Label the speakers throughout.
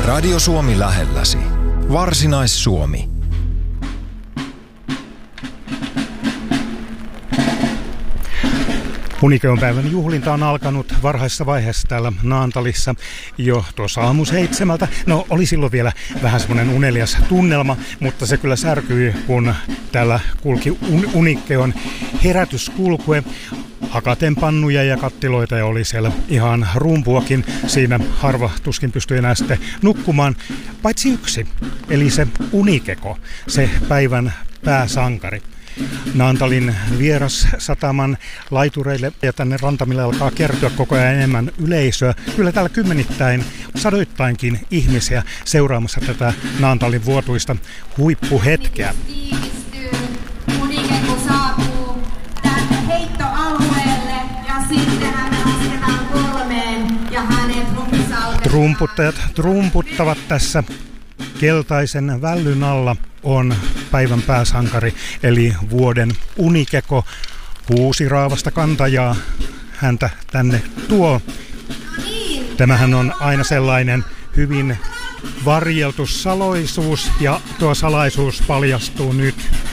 Speaker 1: Radio Suomi lähelläsi. Varsinais-Suomi.
Speaker 2: Unikeon päivän juhlinta on alkanut varhaisessa vaiheessa täällä Naantalissa jo tuossa aamu 7. No oli silloin vielä vähän semmoinen unelias tunnelma, mutta se kyllä särkyi, kun täällä kulki Unikeon herätyskulkue. Hakaten pannuja ja kattiloita ja oli siellä ihan rumpuakin. Siinä harva tuskin pystyi enää sitten nukkumaan, paitsi yksi, eli se Unikeko, se päivän pääsankari. Naantalin vierassataman laitureille ja tänne rantamille alkaa kertyä koko ajan enemmän yleisöä. Kyllä täällä kymmenittäin, sadoittainkin ihmisiä seuraamassa tätä Naantalin vuotuista huippuhetkeä.
Speaker 3: Unikeko saapuu tänne heittoalueelle ja sittenhän me lasketaan 3 ja hänet rumpsautetaan.
Speaker 2: Trumputtajat trumputtavat tässä. Keltaisen vällyn alla on päivän pääsankari, eli vuoden Unikeko. 6 raavasta kantajaa häntä tänne tuo. Tämähän on aina sellainen hyvin varjeltu salaisuus, ja tuo salaisuus paljastuu nyt.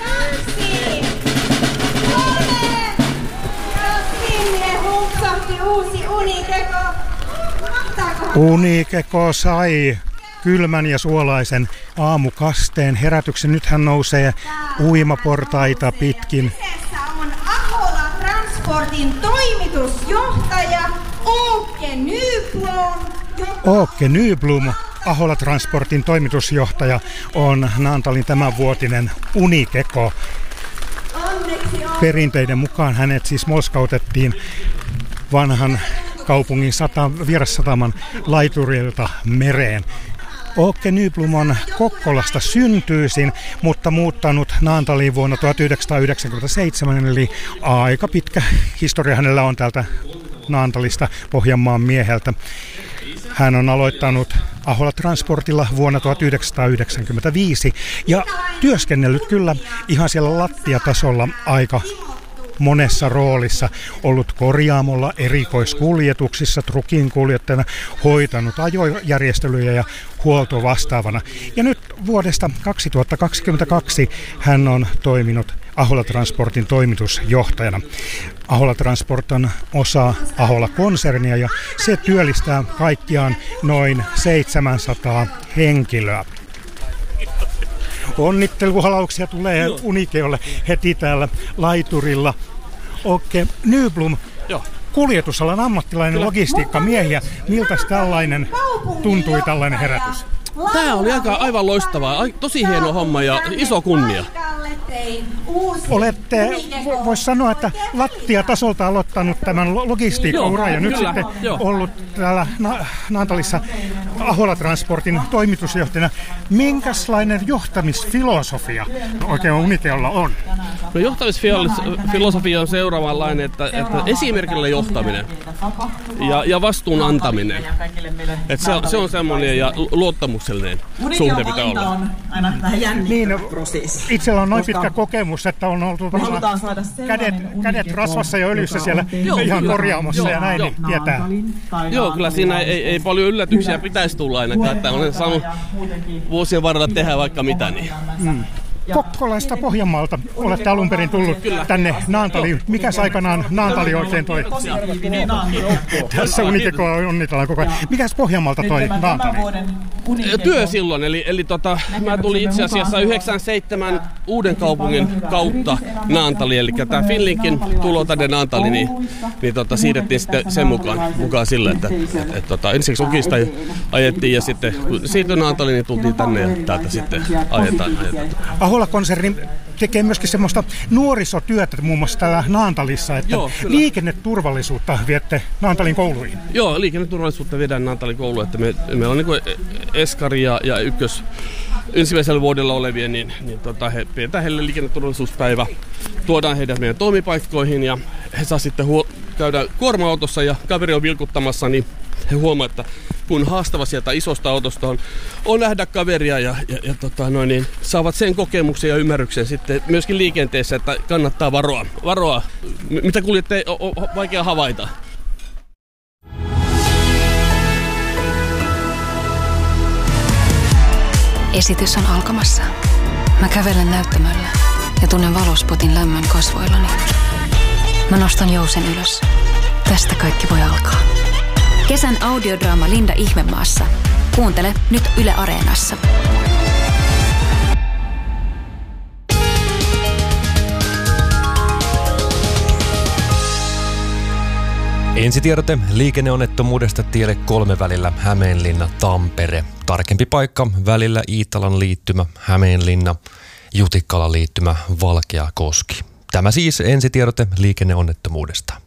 Speaker 2: Unikeko sai kylmän ja suolaisen aamukasteen herätyksen. Nyt hän nousee uimaportaita pitkin.
Speaker 3: On Ahola Transportin toimitusjohtaja Åke Nyblom.
Speaker 2: Åke Nyblom, Ahola Transportin toimitusjohtaja, on Naantalin tämänvuotinen Unikeko. Perinteiden mukaan hänet siis moskautettiin vanhan kaupungin vierassataman laiturilta mereen. Åke Nyblom on Kokkolasta syntyisin, mutta muuttanut Naantaliin vuonna 1997, eli aika pitkä historia hänellä on täältä Naantalista, Pohjanmaan mieheltä. Hän on aloittanut Ahola Transportilla vuonna 1995 ja työskennellyt kyllä ihan siellä lattiatasolla aika monessa roolissa, ollut korjaamolla, erikoiskuljetuksissa, trukin kuljettajana, hoitanut ajojärjestelyjä ja huoltovastaavana. Ja nyt vuodesta 2022 hän on toiminut Ahola Transportin toimitusjohtajana. Ahola Transport on osa Ahola-konsernia ja se työllistää kaikkiaan noin 700 henkilöä. Onnitteluhalauksia tulee Unikeolle heti täällä laiturilla. Åke Nyblom, kuljetusalan ammattilainen, logistiikkamiehiä. Miltäs tällainen tuntui, tällainen herätys?
Speaker 4: Tämä oli aivan loistavaa. Tosi hieno homma ja iso kunnia.
Speaker 2: Olette, voisi sanoa, että lattiatasolta aloittanut tämän logistiikkauran ja nyt sitten ollut täällä Naantalissa Ahola Transportin toimitusjohtajana. Minkälainen johtamisfilosofia oikein Unikeolla on?
Speaker 4: No, johtamisfilosofia on seuraavanlainen, että esimerkillä johtaminen ja vastuun antaminen. Että se on semmoinen ja luottamuksellinen suhde pitää olla.
Speaker 5: On aina vähän jännittävä prosessi.
Speaker 2: Itsellä on noin pitkä kokemus, että on ollut kädet rasvassa ja öljyssä siellä ihan korjaamossa ja näin, niin tietää.
Speaker 4: Joo, kyllä siinä ei paljon yllätyksiä pitäisi tulla ainakaan, että olen saanut vuosien varrella tehdä vaikka mitä. Niin.
Speaker 2: Kokkolasta Pohjanmaalta olette alun perin tullut tänne Naantaliin. Mikäs aikanaan Naantali oikein toi? Tässä Unikekoa onnitellaan koko ajan. Mikäs Pohjanmaalta toi Naantali?
Speaker 4: Työ silloin, eli mä tulin itse asiassa 97 uuden kaupungin kautta Naantaliin, eli tämä Finlinkin tulo tänne Naantaliin, niin siirrettiin sitten sen mukaan sille, että ensiksi Ukista ajettiin ja sitten kun siirtyi Naantaliin, niin tultiin tänne ja täältä sitten ajetaan.
Speaker 2: Ahola-konserni tekee myöskin semmoista nuorisotyötä muun muassa täällä Naantalissa, että liikenneturvallisuutta viette Naantalin kouluihin.
Speaker 4: Joo, liikenneturvallisuutta viedään Naantalin kouluun, että meillä on niin kuin eskari ja ensimmäisellä vuodella olevia, niin he pidetään heille liikenneturvallisuuspäivä, tuodaan heidät meidän toimipaikkoihin ja he saa sitten käydä kuorma-autossa ja kaveri on vilkuttamassa, niin he huomaa, että kun haastava sieltä isosta autosta on nähdä kaveria ja niin saavat sen kokemuksen ja ymmärryksen sitten myöskin liikenteessä, että kannattaa varoa. Mitä kuljettaja on vaikea havaita.
Speaker 6: Esitys on alkamassa. Mä kävelen näyttämöllä ja tunnen valospotin lämmön kasvoillani. Mä nostan jousen ylös. Tästä kaikki voi alkaa.
Speaker 7: Kesän audiodraama Linda Ihmemaassa. Kuuntele nyt Yle Areenassa.
Speaker 8: Ensitiedote liikenneonnettomuudesta tielle 3 välillä Hämeenlinna-Tampere. Tarkempi paikka välillä Iittalan liittymä Hämeenlinna, Jutikkalan liittymä Valkeakoski. Tämä siis ensitiedote liikenneonnettomuudesta.